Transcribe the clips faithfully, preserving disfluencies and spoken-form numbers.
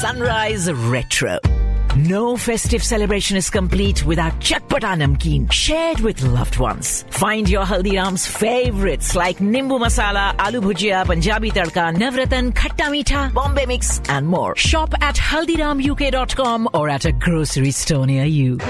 Sunrise Retro. No festive celebration is complete without Chatpata Namkeen shared with loved ones. Find your Haldiram's favorites like Nimbu Masala, Aloo Bhujia, Punjabi Tadka, Navratan, Khatta Meetha, Bombay Mix and more. Shop at haldiram u k dot com or at a grocery store near you.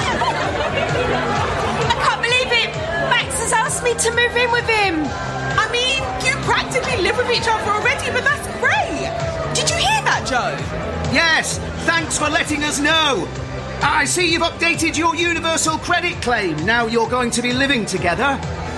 I can't believe it! Max has asked me to move in with him. I mean, you practically live with each other already, but that's great. Did you hear that, Joe? Yes, thanks for letting us know. I see you've updated your universal credit claim. Now you're going to be living together.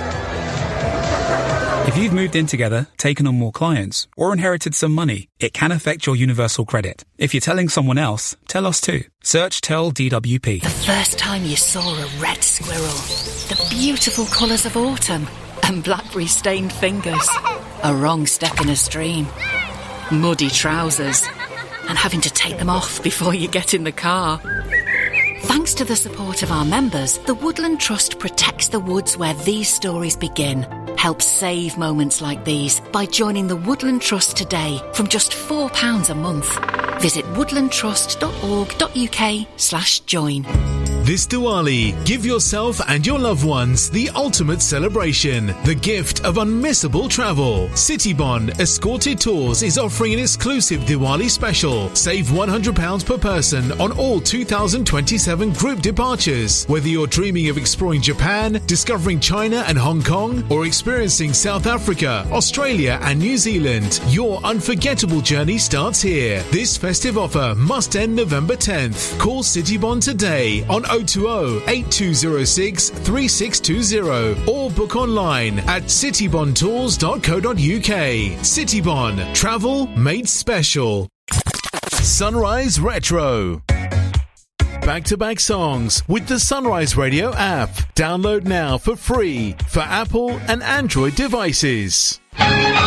If you've moved in together, taken on more clients, or inherited some money, it can affect your universal credit. If you're telling someone else, tell us too. Search Tell D W P. The first time you saw a red squirrel, the beautiful colours of autumn, and blackberry-stained fingers. A wrong step in a stream. Muddy trousers. And having to take them off before you get in the car. Thanks to the support of our members, the Woodland Trust protects the woods where these stories begin. Help save moments like these by joining the Woodland Trust today from just four pounds a month. Visit woodlandtrust.org.uk slash join. This Diwali, give yourself and your loved ones the ultimate celebration, the gift of unmissable travel. Citybond Escorted Tours is offering an exclusive Diwali special. Save one hundred pounds per person on all two thousand twenty-seven group departures. Whether you're dreaming of exploring Japan, discovering China and Hong Kong, or experiencing South Africa, Australia and New Zealand, your unforgettable journey starts here. This festive offer must end November tenth. Call Citybond today on oh two oh, eight two oh six, three six two oh or book online at citybond tours dot co dot uk. Citybond, travel made special. Sunrise Retro. Back-to-back songs with the Sunrise Radio app. Download now for free for Apple and Android devices.